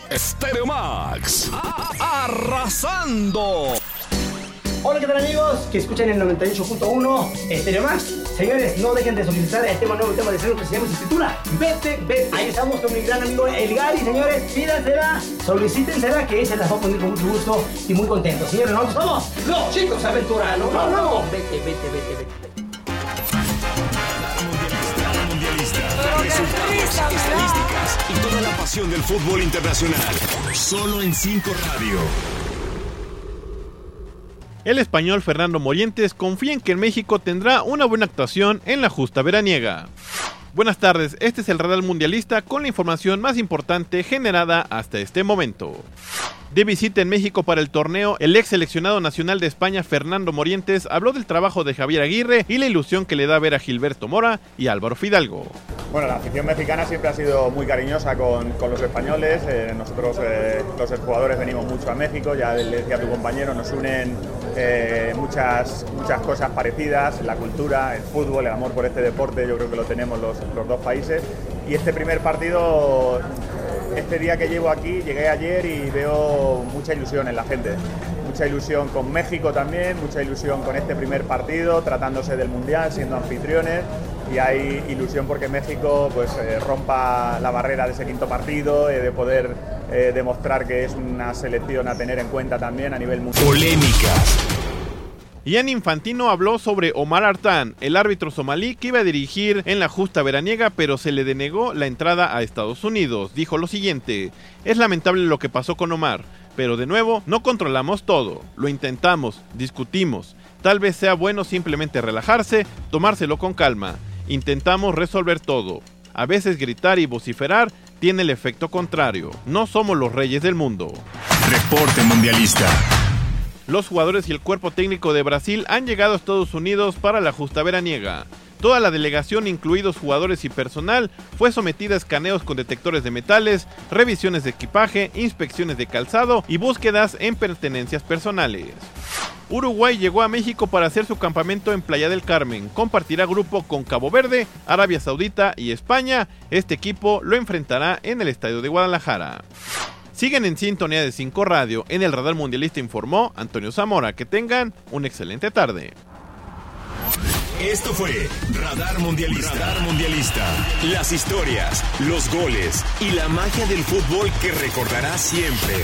Stereo Max, arrasando. Hola, ¿qué tal, amigos? Que escuchan el 98.1 Stereo Max. Señores, no dejen de solicitar el nuevo tema de cero que se titula Vete, Vete. Ahí estamos con mi gran amigo El Gary, señores. Pídansela, solicítensela, que se las va a poner con mucho gusto y muy contentos. Señores, nosotros somos los Chicos Aventuranos. ¡No! Vete, Vete, Vete, Vete. Resultados, estadísticas y toda la pasión del fútbol internacional. Solo en 5 Radio. El español Fernando Morientes confía en que en México tendrá una buena actuación en la justa veraniega. Buenas tardes, este es el Radar Mundialista con la información más importante generada hasta este momento. De visita en México para el torneo, el ex seleccionado nacional de España, Fernando Morientes, habló del trabajo de Javier Aguirre y la ilusión que le da ver a Gilberto Mora y Álvaro Fidalgo. Bueno, la afición mexicana siempre ha sido muy cariñosa con los españoles. Nosotros, los exjugadores, venimos mucho a México, ya le decía a tu compañero, nos unen muchas cosas parecidas, la cultura, el fútbol, el amor por este deporte, yo creo que lo tenemos los dos países. Y este primer partido, este día que llevo aquí, llegué ayer y veo mucha ilusión en la gente. Mucha ilusión con México también, mucha ilusión con este primer partido, tratándose del Mundial, siendo anfitriones. Y hay ilusión porque México pues rompa la barrera de ese quinto partido, de poder demostrar que es una selección a tener en cuenta también a nivel mundial. Polémicas. Gianni Infantino habló sobre Omar Artán, el árbitro somalí que iba a dirigir en la justa veraniega, pero se le denegó la entrada a Estados Unidos. Dijo lo siguiente: es lamentable lo que pasó con Omar, pero de nuevo no controlamos todo, lo intentamos, discutimos, tal vez sea bueno simplemente relajarse, tomárselo con calma, intentamos resolver todo. A veces gritar y vociferar tiene el efecto contrario, no somos los reyes del mundo. Reporte Mundialista. Los jugadores y el cuerpo técnico de Brasil han llegado a Estados Unidos para la justa veraniega. Toda la delegación, incluidos jugadores y personal, fue sometida a escaneos con detectores de metales, revisiones de equipaje, inspecciones de calzado y búsquedas en pertenencias personales. Uruguay llegó a México para hacer su campamento en Playa del Carmen. Compartirá grupo con Cabo Verde, Arabia Saudita y España. Este equipo lo enfrentará en el Estadio de Guadalajara. Siguen en sintonía de 5 Radio. En el Radar Mundialista informó Antonio Zamora. Que tengan una excelente tarde. Esto fue Radar Mundialista. Radar Mundialista. Las historias, los goles y la magia del fútbol que recordarás siempre.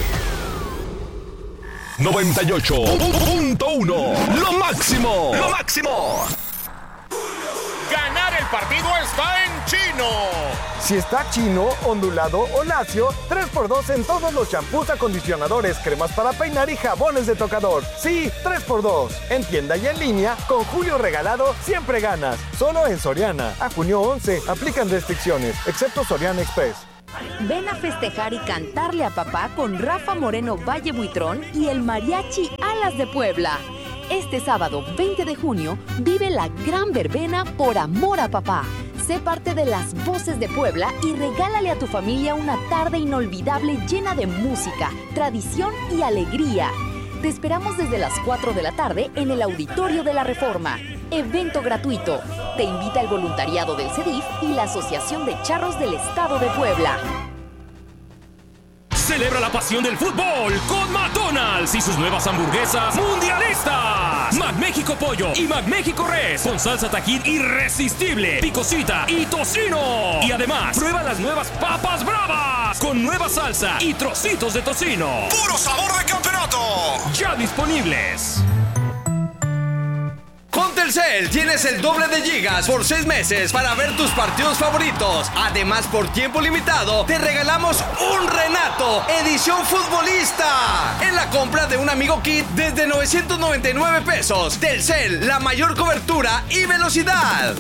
98.1. Lo máximo. Lo máximo. Ganar el partido está en Chino. Si está chino, ondulado o lacio, 3x2 en todos los champús, acondicionadores, cremas para peinar y jabones de tocador. Sí, 3x2. En tienda y en línea, con Julio Regalado, siempre ganas. Solo en Soriana. A junio 11, aplican restricciones, excepto Soriana Express. Ven a festejar y cantarle a papá con Rafa Moreno Valle Buitrón y el Mariachi Alas de Puebla. Este sábado 20 de junio vive la gran verbena por amor a papá. Sé parte de las voces de Puebla y regálale a tu familia una tarde inolvidable llena de música, tradición y alegría. Te esperamos desde las 4 de la tarde en el Auditorio de la Reforma. Evento gratuito. Te invita el voluntariado del CEDIF y la Asociación de Charros del Estado de Puebla. Celebra la pasión del fútbol con McDonald's y sus nuevas hamburguesas mundialistas. McMéxico Pollo y McMéxico Res con salsa Tajín irresistible, picosita y tocino. Y además, prueba las nuevas papas bravas con nueva salsa y trocitos de tocino. ¡Puro sabor de campeonato! Ya disponibles. Con Telcel tienes el doble de gigas por 6 meses para ver tus partidos favoritos. Además, por tiempo limitado, te regalamos un Renato edición futbolista en la compra de un Amigo Kit desde 999 pesos. Telcel, la mayor cobertura y velocidad.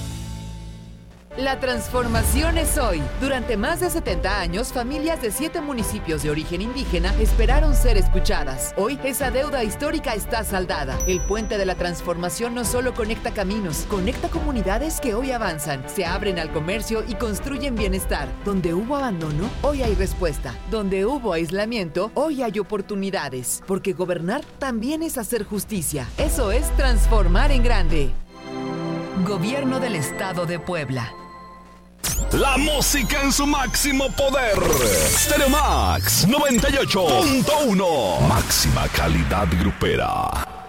La transformación es hoy. Durante más de 70 años, familias de 7 municipios de origen indígena esperaron ser escuchadas. Hoy, esa deuda histórica está saldada. El puente de la transformación no solo conecta caminos, conecta comunidades que hoy avanzan, se abren al comercio y construyen bienestar. Donde hubo abandono, hoy hay respuesta. Donde hubo aislamiento, hoy hay oportunidades. Porque gobernar también es hacer justicia. Eso es transformar en grande. Gobierno del Estado de Puebla. La música en su máximo poder. Stereo Max 98.1. Máxima calidad grupera.